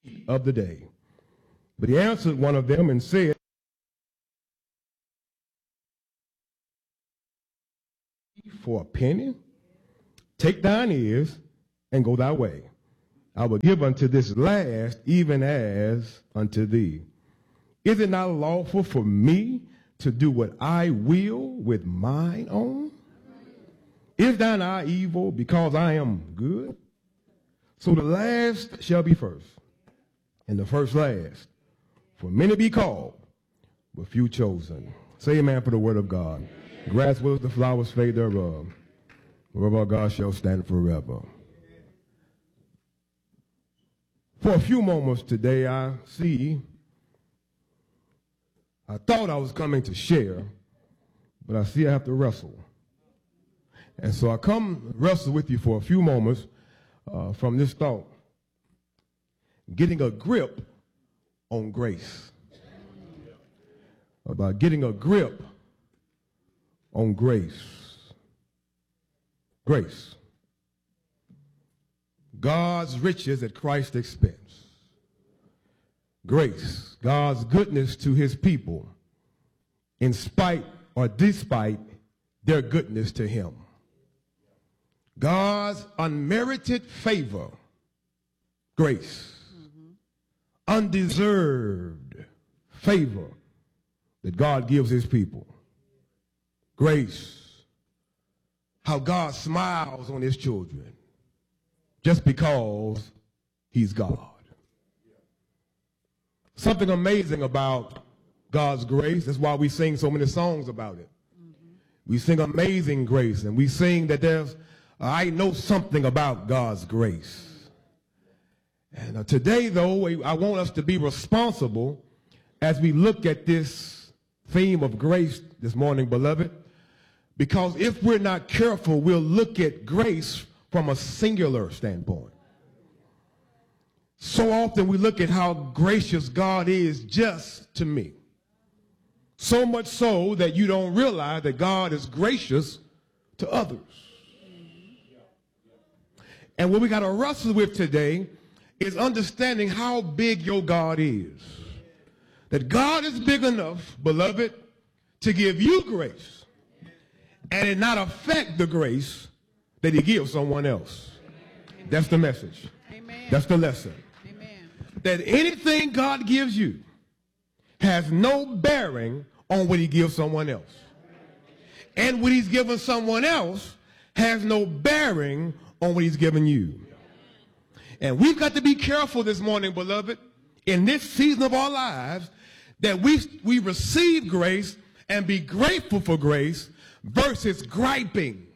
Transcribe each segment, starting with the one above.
of the day. But he answered one of them and said, for a penny, take thine ears and go thy way. I will give unto this last even as unto thee. Is it not lawful for me to do what I will with mine own? Is thine eye evil because I am good? So the last shall be first, and the first last. For many be called, but few chosen. Say amen for the word of God. Grass withers, the flowers fade thereof. The word of our God shall stand forever. For a few moments today, I thought I was coming to share, but I see I have to wrestle. And so I come wrestle with you for a few moments from this thought. Getting a grip on grace. About getting a grip on grace. Grace. God's riches at Christ's expense. Grace. God's goodness to his people in spite or despite their goodness to him. God's unmerited favor. Grace. Undeserved favor that God gives his people. Grace. How God smiles on his children just because he's God. Something amazing about God's grace. That's why we sing so many songs about it. We sing Amazing Grace, and we sing that I know something about God's grace. And today, though, I want us to be responsible as we look at this theme of grace this morning, beloved, because if we're not careful, we'll look at grace from a singular standpoint. So often we look at how gracious God is just to me. So much so that you don't realize that God is gracious to others. And what we got to wrestle with today is understanding how big your God is. That God is big enough, beloved, to give you grace and it not affect the grace that he gives someone else. Amen. That's the message. Amen. That's the lesson. Amen. That anything God gives you has no bearing on what he gives someone else. And what he's given someone else has no bearing on what he's given you. And we've got to be careful this morning, beloved, in this season of our lives, that we receive grace and be grateful for grace versus griping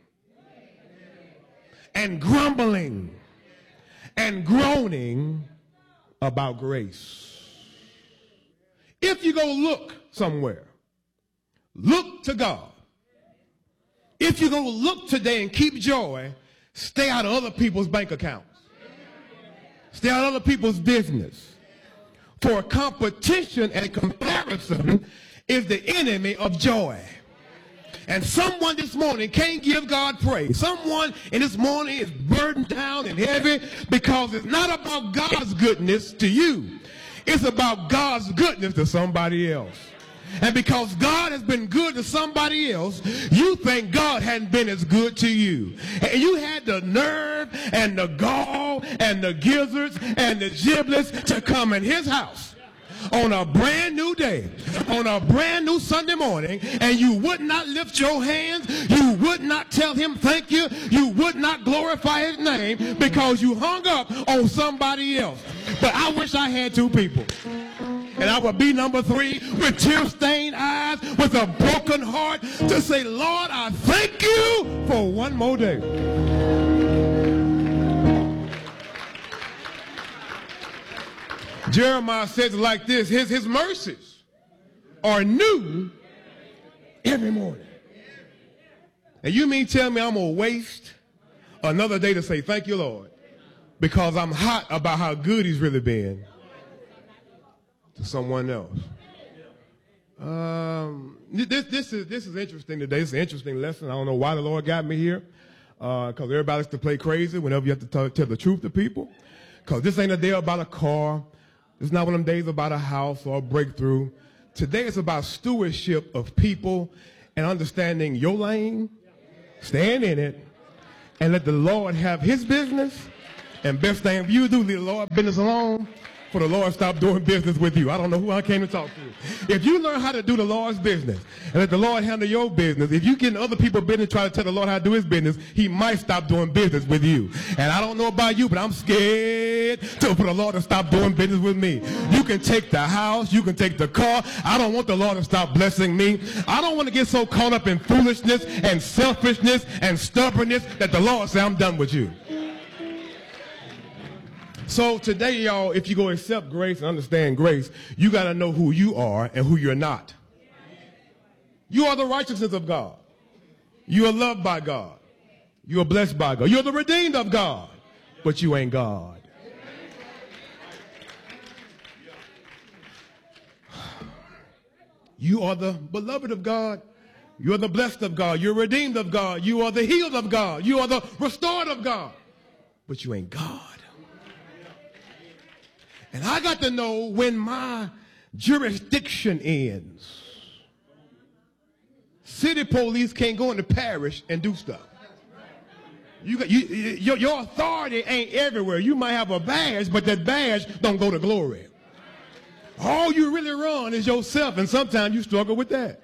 and grumbling and groaning about grace. If you go look somewhere, look to God. If you're going to look today and keep joy, stay out of other people's bank accounts. Stay out of other people's business. For competition and comparison is the enemy of joy. And someone this morning can't give God praise. Someone in this morning is burdened down and heavy because it's not about God's goodness to you. It's about God's goodness to somebody else. And because God has been good to somebody else, you think God hadn't been as good to you. And you had the nerve and the gall and the gizzards and the giblets to come in his house on a brand new day, on a brand new Sunday morning, and you would not lift your hands, you would not tell him thank you, you would not glorify his name because you hung up on somebody else. But I wish I had two people. And I would be number 3 with tear-stained eyes, with a broken heart, to say, Lord, I thank you for one more day. Jeremiah says it like this, his mercies are new every morning. And you mean tell me I'm going to waste another day to say thank you, Lord, because I'm hot about how good he's really been to someone else. This is interesting today. It's an interesting lesson. I don't know why the Lord got me here, because everybody likes to play crazy whenever you have to tell the truth to people. Because this ain't a day about a car. It's not one of them days about a house or a breakthrough. Today it's about stewardship of people and understanding your lane, stand in it, and let the Lord have his business. And best thing for you to do, leave the Lord business alone, for the Lord stop doing business with you. I don't know who I came to talk to. If you learn how to do the Lord's business and let the Lord handle your business, if you get in other people's business try to tell the Lord how to do his business, he might stop doing business with you. And I don't know about you, but I'm scared for the Lord to stop doing business with me. You can take the house, you can take the car. I don't want the Lord to stop blessing me. I don't want to get so caught up in foolishness and selfishness and stubbornness that the Lord say, I'm done with you. So today, y'all, if you go accept grace and understand grace, you got to know who you are and who you're not. You are the righteousness of God. You are loved by God. You are blessed by God. You're the redeemed of God, but you ain't God. You are the beloved of God. You are the blessed of God. You're redeemed of God. You are the healed of God. You are the restored of God, but you ain't God. And I got to know when my jurisdiction ends. City police can't go in the parish and do stuff. Your authority ain't everywhere. You might have a badge, but that badge don't go to glory. All you really run is yourself, and sometimes you struggle with that.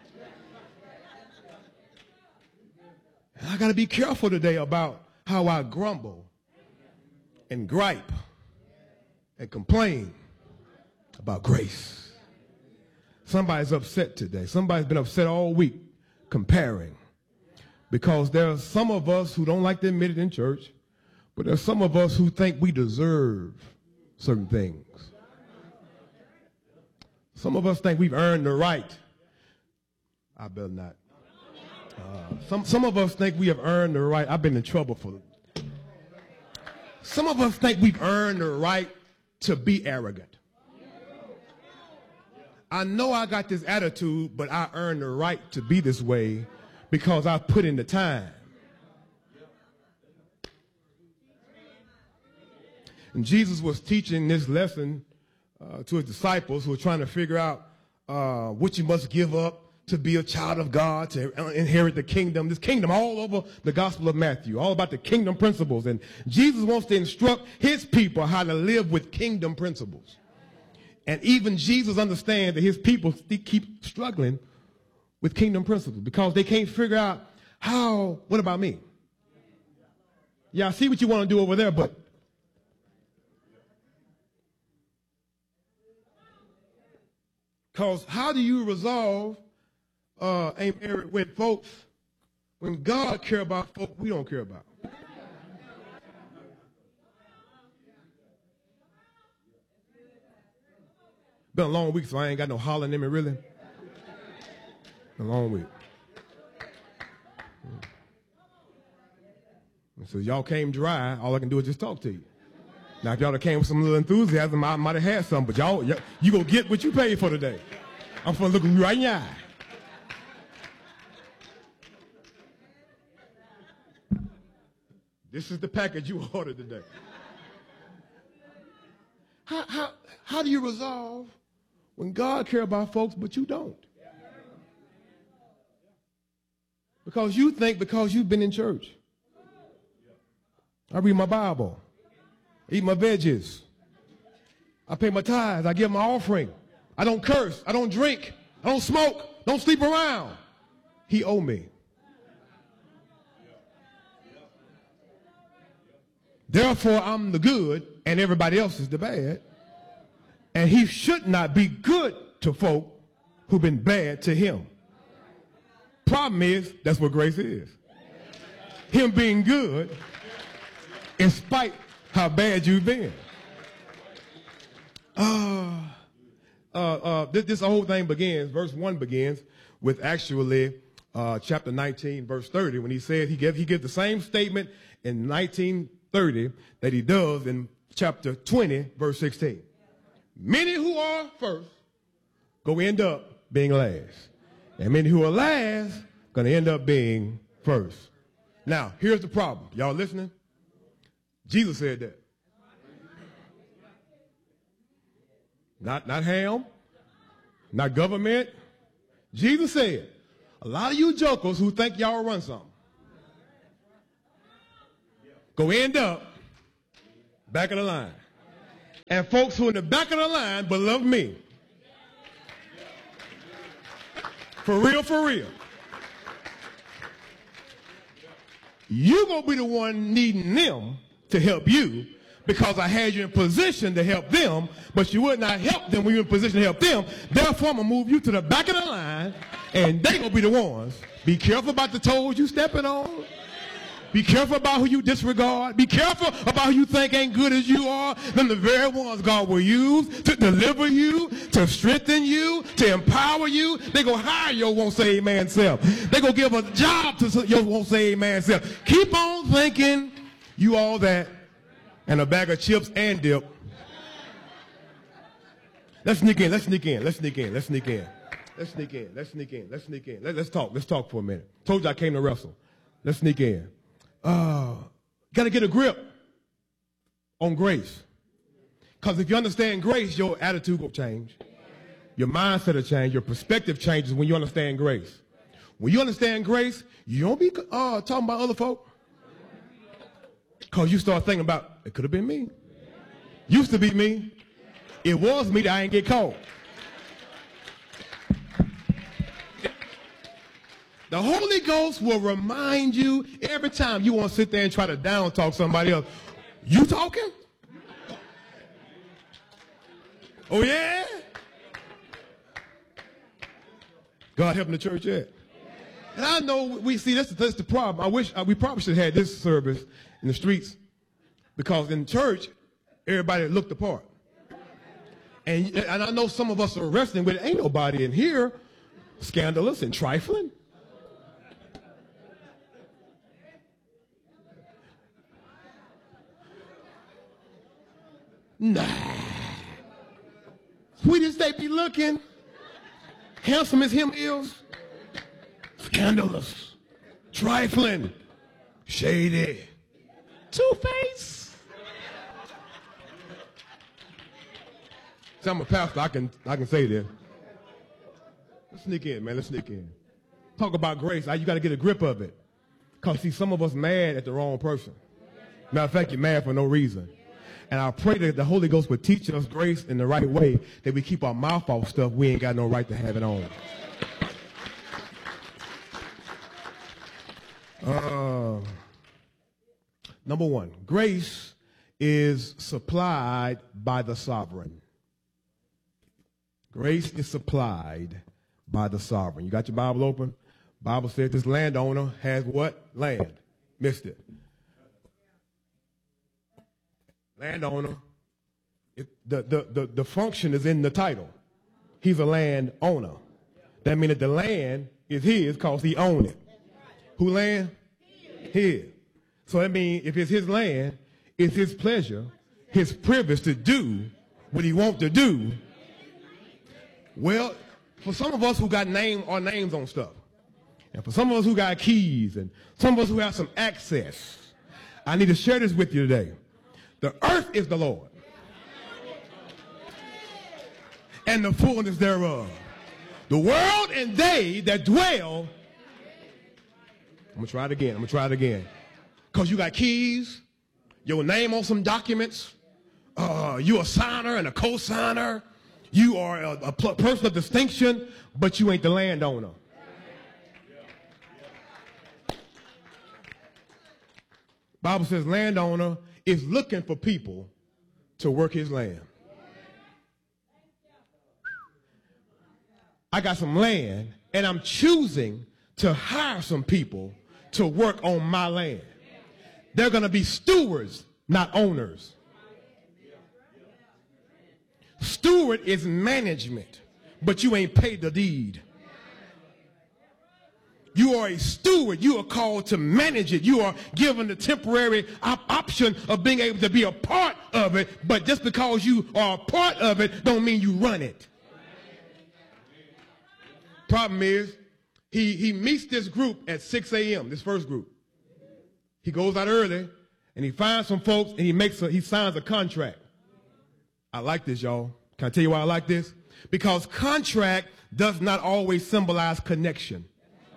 And I got to be careful today about how I grumble and gripe and complain about grace. Somebody's upset today. Somebody's been upset all week comparing, because there are some of us who don't like to admit it in church, but there's some of us who think we deserve certain things. Some of us think we've earned the right. I better not. Some of us think we have earned the right. I've been in trouble for it. Some of us think we've earned the right to be arrogant. I know I got this attitude, but I earned the right to be this way because I put in the time. And Jesus was teaching this lesson to his disciples who were trying to figure out what you must give up to be a child of God, to inherit the kingdom. This kingdom all over the Gospel of Matthew, all about the kingdom principles. And Jesus wants to instruct his people how to live with kingdom principles. And even Jesus understands that his people keep struggling with kingdom principles because they can't figure out what about me? Yeah, I see what you want to do over there, but because how do you resolve when God care about folks we don't care about? Been a long week, so I ain't got no hollering in me, really. A long week. So y'all came dry, all I can do is just talk to you. Now, if y'all have came with some little enthusiasm, I might have had some, but you gonna get what you paid for today. I'm gonna look you right in the eye. This is the package you ordered today. How do you resolve when God cares about folks, but you don't? Because you think because you've been in church. I read my Bible, eat my veggies, I pay my tithes, I give my offering, I don't curse, I don't drink, I don't smoke, don't sleep around. He owe me. Therefore, I'm the good and everybody else is the bad. And he should not be good to folk who've been bad to him. Problem is, that's what grace is. Him being good in spite how bad you've been. This whole thing begins, verse 1 begins with actually chapter 19, verse 30, when he said he gives the same statement in 19:30 that he does in chapter 20, verse 16. Many who are first go end up being last. And many who are last going to end up being first. Now, here's the problem. Y'all listening? Jesus said that. Not Ham, not government. Jesus said, a lot of you jokers who think y'all run something, go end up back of the line. And folks who in the back of the line but love me. For real, for real. You gonna be the one needing them to help you because I had you in position to help them, but you would not help them when you were in position to help them. Therefore, I'm gonna move you to the back of the line, and they gonna be the ones. Be careful about the toes you stepping on. Be careful about who you disregard. Be careful about who you think ain't good as you are. Then the very ones God will use to deliver you, to strengthen you, to empower you. They gonna hire your won't say amen self. They gonna give a job to your won't say amen self. Keep on thinking you all that and a bag of chips and dip. Let's sneak in. Let's sneak in. Let's sneak in. Let's sneak in. Let's sneak in. Let's sneak in. Let's sneak in. Let's talk. Let's talk for a minute. Told you I came to wrestle. Let's sneak in. Got to get a grip on grace. Because if you understand grace, your attitude will change. Your mindset will change. Your perspective changes when you understand grace. When you understand grace, you don't be talking about other folk. Because you start thinking about, it could have been me. Used to be me. It was me that I ain't get caught. The Holy Ghost will remind you every time you want to sit there and try to down talk somebody else. You talking? Oh, yeah? God helping the church yet? And I know we see that's the problem. I wish we probably should have had this service in the streets because in church, everybody looked the part. And I know some of us are wrestling with it. Ain't nobody in here scandalous and trifling. Nah. Sweet as they be looking, handsome as him is, scandalous, trifling, shady, two-faced. See, I'm a pastor, I can say that. Let's sneak in, man, let's sneak in. Talk about grace, you got to get a grip of it. Because, see, some of us mad at the wrong person. Matter of fact, you're mad for no reason. And I pray that the Holy Ghost would teach us grace in the right way, that we keep our mouth off stuff we ain't got no right to have it on. Number one, grace is supplied by the sovereign. Grace is supplied by the sovereign. You got your Bible open? Bible says this landowner has what? Land. Missed it. Landowner, the function is in the title. He's a landowner. That means that the land is his because he owns it. Who land? His. So that means if it's his land, it's his pleasure, his privilege to do what he wants to do. Well, for some of us who got our names on stuff, and for some of us who got keys, and some of us who have some access, I need to share this with you today. The earth is the Lord, and the fullness thereof. The world and they that dwell. I'm going to try it again. Because you got keys, your name on some documents, you a signer and a co-signer, you are a person of distinction, but you ain't the landowner. Bible says landowner is looking for people to work his land. I got some land, and I'm choosing to hire some people to work on my land. They're going to be stewards, not owners. Steward is management, but you ain't paid the deed. You are a steward. You are called to manage it. You are given the temporary option of being able to be a part of it, but just because you are a part of it don't mean you run it. Problem is, he meets this group at 6 a.m., this first group. He goes out early, and he finds some folks, and he signs a contract. I like this, y'all. Can I tell you why I like this? Because contract does not always symbolize connection.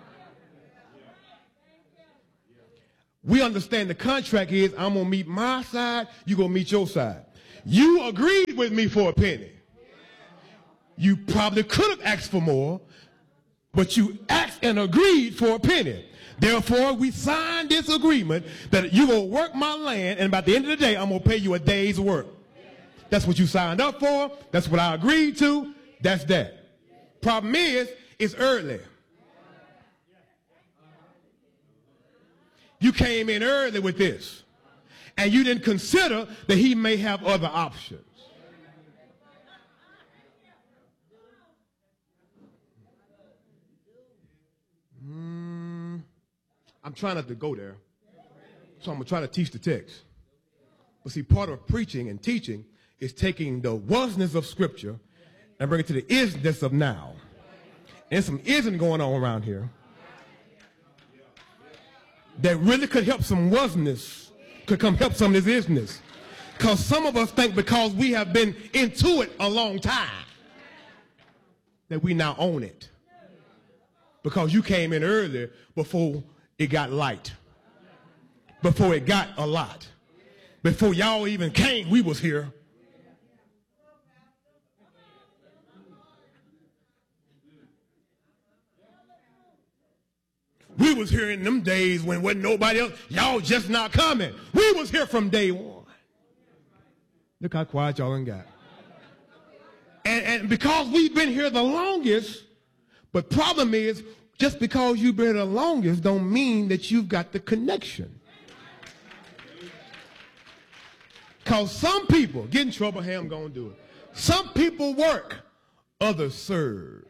We understand the contract is I'm going to meet my side, you're going to meet your side. You agreed with me for a penny. You probably could have asked for more, but you asked and agreed for a penny. Therefore, we signed this agreement that you will work my land, and by the end of the day, I'm going to pay you a day's work. That's what you signed up for. That's what I agreed to. That's that. Problem is, it's early. You came in early with this, and you didn't consider that he may have other options. I'm trying not to go there, so I'm going to try to teach the text. But see, part of preaching and teaching is taking the wasn't of Scripture and bringing it to the isness of now. And some isn't going on around here that really could help some wasn'tness, could come help some of this isness. Because some of us think because we have been into it a long time that we now own it. Because you came in earlier before it got light, before it got a lot, before y'all even came, we was here. We was here in them days when wasn't nobody else. Y'all just not coming. We was here from day one. Look how quiet y'all done got. And because we've been here the longest, but problem is, just because you've been here the longest don't mean that you've got the connection. Because some people get in trouble, hey, I'm going to do it. Some people work, others serve.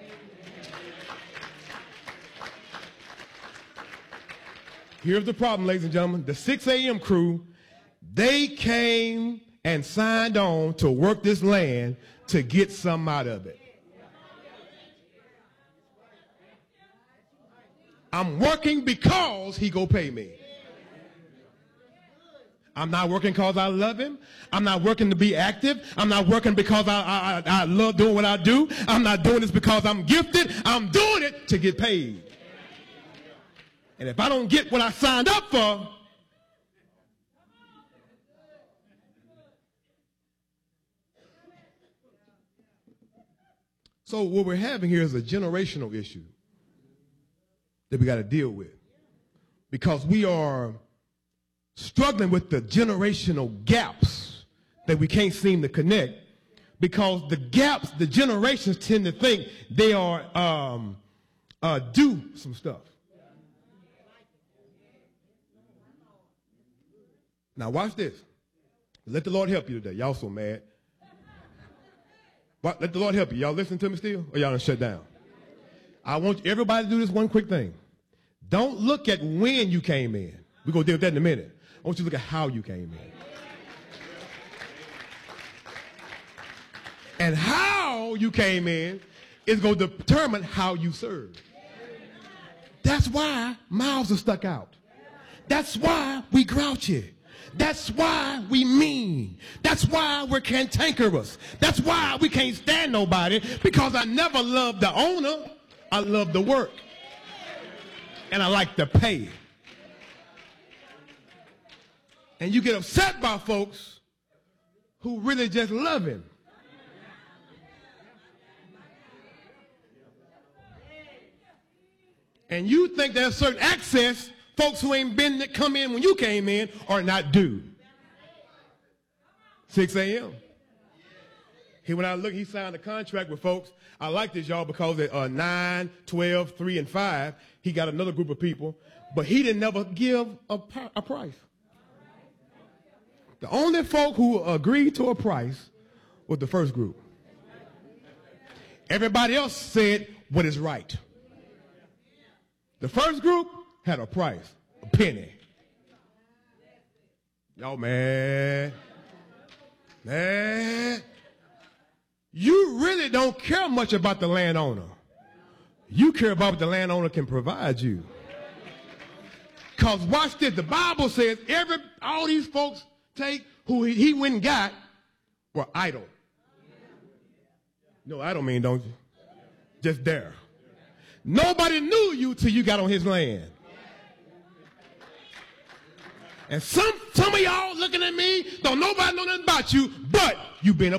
Here's the problem, ladies and gentlemen. The 6 a.m. crew, they came and signed on to work this land to get something out of it. I'm working because he go pay me. I'm not working because I love him. I'm not working to be active. I'm not working because I love doing what I do. I'm not doing this because I'm gifted. I'm doing it to get paid. And if I don't get what I signed up for, so what we're having here is a generational issue that we got to deal with, because we are struggling with the generational gaps that we can't seem to connect, because the gaps, the generations tend to think they are due some stuff. Now watch this. Let the Lord help you today. Y'all so mad. Let the Lord help you. Y'all listen to me still? Or y'all done shut down? I want everybody to do this one quick thing. Don't look at when you came in. We're going to deal with that in a minute. I want you to look at how you came in. And how you came in is going to determine how you serve. That's why mouths are stuck out. That's why we grouchy. That's why we mean. That's why we're cantankerous. That's why we can't stand nobody, because I never loved the owner. I love the work. And I like to pay. And you get upset by folks who really just love him. And you think there's certain access folks who ain't been that come in when you came in are not due. 6 a.m. When I look, he signed a contract with folks. I like this, y'all, because at 9, 12, 3, and 5, he got another group of people, but he didn't never give a price. The only folk who agreed to a price was the first group. Everybody else said what is right. The first group had a price, a penny. Y'all mad? Man, you really don't care much about the landowner. You care about what the landowner can provide you. Because watch this, the Bible says all these folks who he went and got were idle. No, I don't mean don't you. Just there. Nobody knew you till you got on his land. And some of y'all looking at me, don't nobody know nothing about you, but you've been a